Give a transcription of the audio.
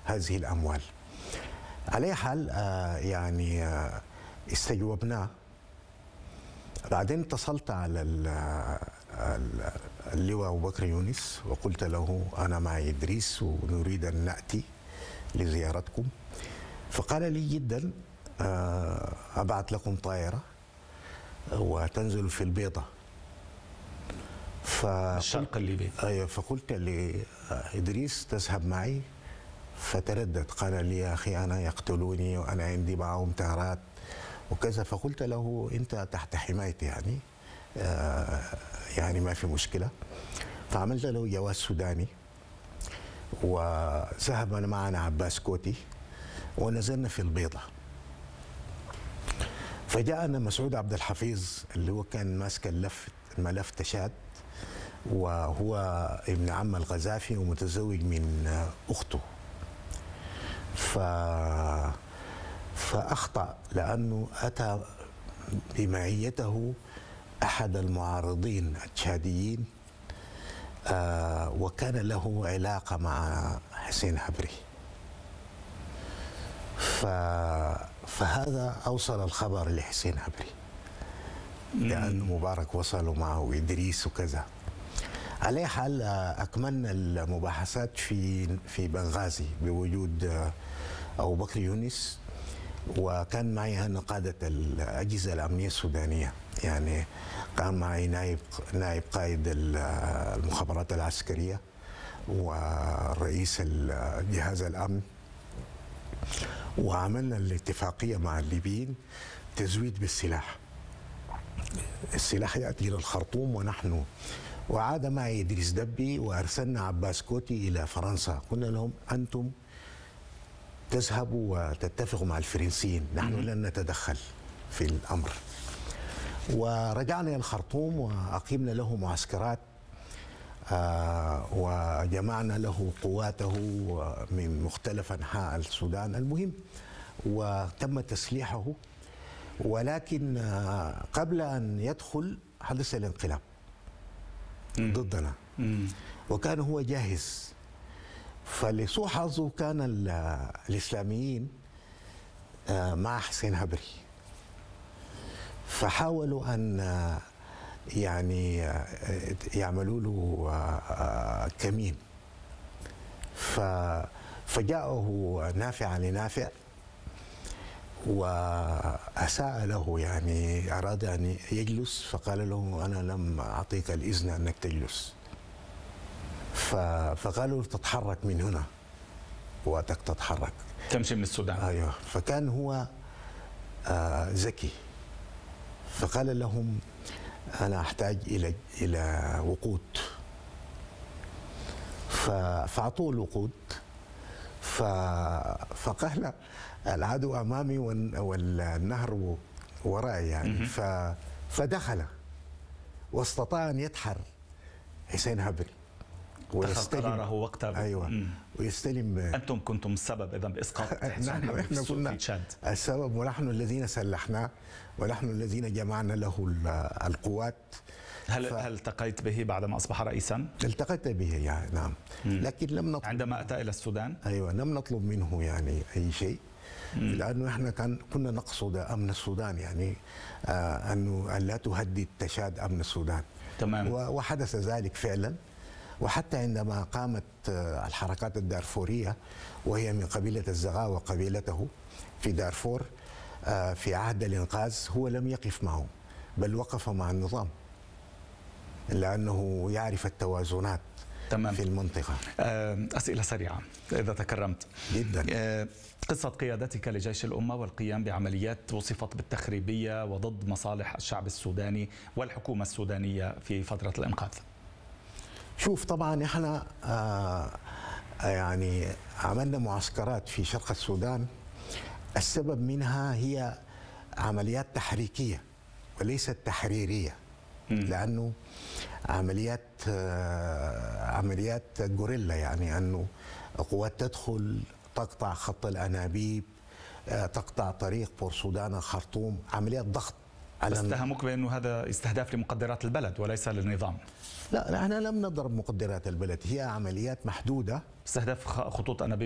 هذه الأموال. على حال يعني استجوبناه. بعدين اتصلت على اللواء أبو بكر يونس وقلت له أنا معي إدريس ونريد أن نأتي لزيارتكم. فقال لي جدا أبعث لكم طائرة وتنزل في البيضة. الشرق الليبي. أيوة. فقلت لإدريس تذهب معي؟ فتردد، قال لي يا أخي أنا يقتلوني وأنا عندي معهم طائرات وكذا. فقلت له أنت تحت حمايتي يعني ما في مشكلة. فعملت له جواز سوداني وذهب معنا عباس كوتي ونزلنا في البيضة. فجاءنا مسعود عبد الحفيظ اللي هو كان ماسك الملف تشاد، وهو ابن عم القذافي ومتزوج من أخته. فأخطأ لأنه أتى بمعيته أحد المعارضين التشاديين وكان له علاقة مع حسين حبري. فهذا أوصل الخبر لحسين حبري لأن مبارك وصلوا معه إدريس وكذا. على حال أكملنا المباحثات في بنغازي بوجود أبو بكر يونس، وكان معي أنا قادة الأجهزة الأمنية السودانية، يعني كان معي نائب قائد المخابرات العسكرية ورئيس جهاز الأمن. وعملنا الاتفاقية مع الليبيين تزويد بالسلاح. السلاح يأتي إلى الخرطوم وعاد معي إدريس دبي وأرسلنا عباس كوتي إلى فرنسا. قلنا لهم أنتم تذهبوا وتتفقوا مع الفرنسيين، نحن لن نتدخل في الأمر. ورجعنا إلى الخرطوم وأقيمنا له معسكرات وجمعنا له قواته من مختلف أنحاء السودان. المهم وتم تسليحه، ولكن قبل أن يدخل حدث الانقلاب ضدنا وكان هو جاهز. فلسوء حظه كان الإسلاميين مع حسين حبري، فحاولوا أن يعني يعملوا له كمين. فجاءه نافع لنافع وأساء له، يعني أراد أن يجلس فقال له أنا لم أعطيك الإذن أنك تجلس. فقالوا تتحرك من هنا، وقتك تتحرك تمشي من السودان. أيوه. فكان هو ذكي، فقال لهم أنا أحتاج إلى وقود. فأعطوه الوقود. فقال العدو أمامي والنهر ورائي، يعني فدخل واستطاع أن يدحر حسين حبري اتخذ قراره وقتها. أيوة. ويستلم. أنتم كنتم السبب إذا بإسقاط حسين حبري في تشاد. السبب، ونحن الذين سلحناه ونحن الذين جمعنا له القوات. هل التقيت به بعدما أصبح رئيسا؟ التقيت به يعني نعم. لكن لم نطلب عندما أتى إلى السودان. أيوة، لم نطلب منه يعني أي شيء، لأنه إحنا كنا نقصد أمن السودان، يعني أن لا تهدد تشاد أمن السودان. تمام. وحدث ذلك فعلا. وحتى عندما قامت الحركات الدارفورية وهي من قبيلة الزغاوة قبيلته في دارفور في عهد الإنقاذ، هو لم يقف معهم بل وقف مع النظام لأنه يعرف التوازنات. تمام. في المنطقة. أسئلة سريعة إذا تكرمت. جدا. قصة قيادتك لجيش الأمة والقيام بعمليات وصفت بالتخريبية وضد مصالح الشعب السوداني والحكومة السودانية في فترة الإنقاذ. شوف، طبعا احنا يعني عملنا معسكرات في شرق السودان، السبب منها هي عمليات تحريكية وليست تحريرية. لأنه عمليات غوريلا، يعني أنه قوات تدخل تقطع خط الأنابيب، تقطع طريق بور سودان الخرطوم، عمليات ضغط. بس اتهموك بأنه هذا استهداف لمقدرات البلد وليس للنظام. لا، احنا لم نضرب مقدرات البلد، هي عمليات محدودة. استهداف خطوط أنابيب